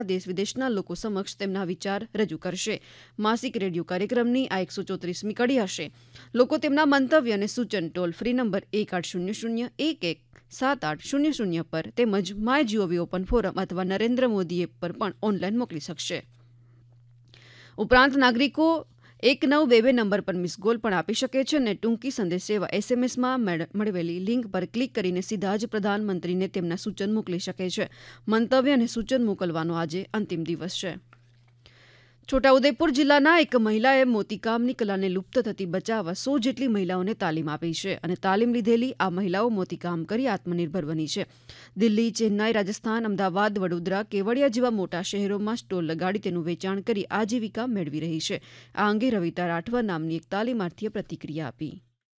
દેશ વિદેશના લોકો સમક્ષ તેમના વિચાર રજૂ કરશે. માસિક રેડિયો કાર્યક્રમની આ 134મી કડી હશે. લોકો તેમના મંતવ્ય અને સૂચન ટોલ ફ્રી નંબર 1800 11 7800 પર તેમજ માય જીઓવી ઓપન ફોરમ અથવા નરેન્દ્ર મોદી એપ પર પણ ઓનલાઈન મોકલી શકશે. ઉપરાંત નાગરિકો 1922 નંબર પર મિસ કોલ પણ આપી શકે છે અને ટૂંકી સંદેશ સેવા એસએમએસમાં મળેલી લિંક પર ક્લિક કરીને સીધા જ પ્રધાનમંત્રીને તેમના સૂચન મોકલી શકે છે. મંતવ્ય અને સૂચન મોકલવાનો આજે અંતિમ દિવસ છે. છોટાઉદેપુર જિલ્લાના એક મહિલાએ મોતીકામની કલાને લુપ્ત થતી બચાવવા 100 જેટલી મહિલાઓને તાલીમ આપી છે અને તાલીમ લીધેલી આ મહિલાઓ મોતીકામ કરી આત્મનિર્ભર બની છે. દિલ્હી, ચેન્નાઈ, રાજસ્થાન, અમદાવાદ, વડોદરા, કેવડિયા જેવા મોટા શહેરોમાં સ્ટોલ લગાડી તેનું વેચાણ કરી આજીવિકા મેળવી રહી છે. આ અંગે રવિતા રાઠવા નામની એક તાલીમાર્થીએ પ્રતિક્રિયા આપી.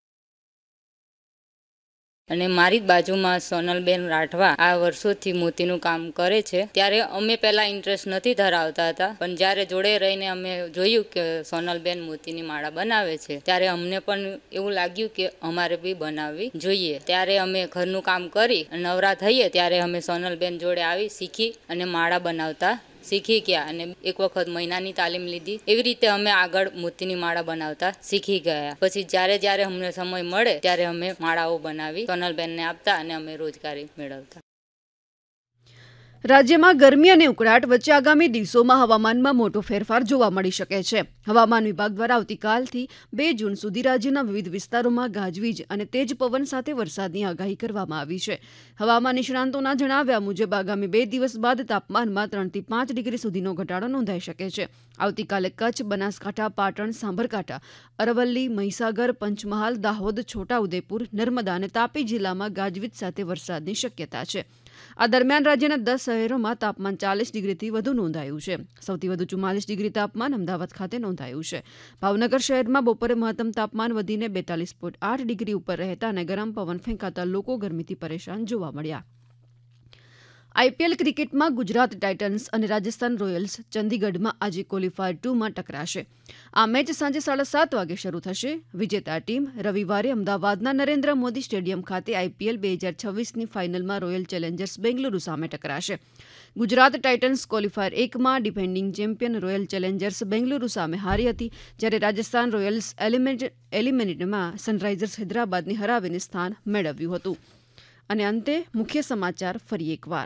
અને મારી જ બાજુમાં સોનલબેન રાઠવા આ વર્ષોથી મોતીનું કામ કરે છે. ત્યારે અમે પહેલા ઇન્ટરેસ્ટ નથી ધરાવતા હતા, પણ જ્યારે જોડે રહીને અમે જોયું કે સોનલબેન મોતીની માળા બનાવે છે, ત્યારે અમને પણ એવું લાગ્યું કે અમારે બી બનાવવી જોઈએ. ત્યારે અમે ઘરનું કામ કરી નવરા થઈએ ત્યારે અમે સોનલબેન જોડે આવી શીખી અને માળા બનાવતા શીખી ગયા અને એક વખત મહિનાની તાલીમ લીધી. એવી રીતે અમે આગળ મોતીની માળા બનાવતા શીખી ગયા. પછી જ્યારે અમને સમય મળે ત્યારે અમે માળાઓ બનાવી સોનલબેનને આપતા અને અમે રોજગારી મેળવતા. રાજ્યમાં ગરમી અને ઉકળાટ વચ્ચે આગામી દિવસોમાં હવામાનમાં મોટો ફેરફાર જોવા મળી શકે છે. હવામાન વિભાગ દ્વારા આવતીકાલથી 2 જૂન સુધી રાજ્યના વિવિધ વિસ્તારોમાં ગાજવીજ અને તેજ પવન સાથે વરસાદની આગાહી કરવામાં આવી છે. હવામાન નિષ્ણાંતોના જણાવ્યા મુજબ આગામી 2 દિવસ બાદ તાપમાનમાં 3 થી 5 ડિગ્રી સુધીનો ઘટાડો નોંધાઈ શકે છે. આવતીકાલે કચ્છ, બનાસકાંઠા, પાટણ, સાબરકાંઠા, અરવલ્લી, મહીસાગર, પંચમહાલ, દાહોદ, છોટાઉદેપુર, નર્મદા અને તાપી જિલ્લામાં ગાજવીજ સાથે વરસાદની શક્યતા છે. આ દરમિયાન રાજ્યના 10 શહેરોમાં તાપમાન 40 ડિગ્રીથી વધુ નોંધાયું છે. સૌથી વધુ 44 ડિગ્રી તાપમાન અમદાવાદ ખાતે નોંધાયું છે. ભાવનગર શહેરમાં બપોરે મહત્તમ તાપમાન વધીને 42.8 ડિગ્રી ઉપર રહેતા અને ગરમ પવન ફેંકાતા લોકો ગરમીથી પરેશાન જોવા મળ્યા. આઈપીએલ ક્રિકેટમાં ગુજરાત ટાઇટન્સ અને રાજસ્થાન રોયલ્સ ચંદીગઢમાં આજે ક્વોલિફાયર 2માં ટકરાશે. આ મેચ સાંજે 7:30 વાગે શરૂ થશે. વિજેતા ટીમ રવિવારે અમદાવાદના નરેન્દ્ર મોદી સ્ટેડિયમ ખાતે આઈપીએલ 2026ની ફાઇનલમાં રોયલ ચેલેન્જર્સ બેંગલુરુ સામે ટકરાશે. Gujarat Titans qualifier 1માં defending champion royal Challengers Bengaluru સામે હારી હતી, જ્યારે રાજસ્થાન રોયલ્સ એલિમિનેટરમાં સનરાઇઝર્સ હૈદરાબાદને હરાવીને સ્થાન મેળવ્યું હતું. અને અંતે મુખ્ય સમાચાર ફરી એકવાર.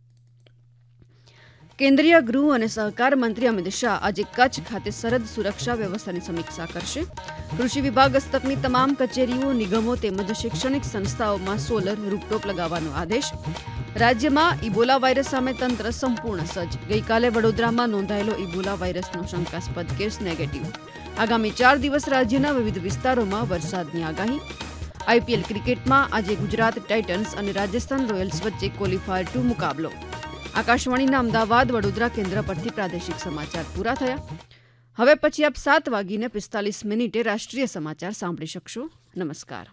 કેન્દ્રીય ગૃહ અને સહકાર મંત્રી અમિત શાહ આજે કચ્છ ખાતે સરહદ સુરક્ષા વ્યવસ્થાની સમીક્ષા કરશે. કૃષિ વિભાગ હસ્તકની તમામ કચેરીઓ, નિગમો તેમજ શૈક્ષણિક સંસ્થાઓમાં સોલર રૂપટોપ લગાવવાનો આદેશ. રાજ્યમાં ઇબોલા વાયરસ સામે તંત્ર સંપૂર્ણ સજ્જ. ગઈકાલે વડોદરામાં નોંધાયેલો ઇબોલા વાયરસનો શંકાસ્પદ કેસ નેગેટિવ. આગામી 4 દિવસ રાજ્યના વિવિધ વિસ્તારોમાં વરસાદની આગાહી. આઈપીએલ ક્રિકેટમાં આજે ગુજરાત ટાઇટન્સ અને રાજસ્થાન રોયલ્સ વચ્ચે ક્વોલિફાયર 2 મુકાબલો. આકાશવાણીના અમદાવાદ, વડોદરા કેન્દ્ર પરથી પ્રાદેશિક સમાચાર પૂરા થયા. હવે પછી આપ 7:45 રાષ્ટ્રીય સમાચાર સાંભળી શકશો. નમસ્કાર.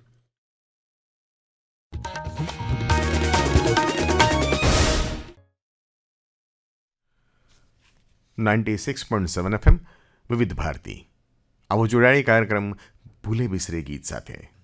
96.7 FM વિવિધ ભારતી. આવો જોડાયેલ કાર્યક્રમ ભૂલે બિસરે ગીત સાથે.